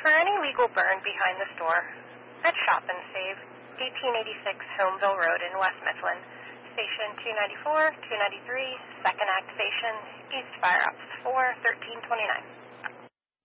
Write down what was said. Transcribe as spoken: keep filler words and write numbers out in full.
For any legal burn behind the store, at Shop and Save, eighteen eighty-six Homeville Road in West Mifflin, Station two ninety-four, two ninety-three, Second Activation, East Fire Ops four, thirteen twenty-nine.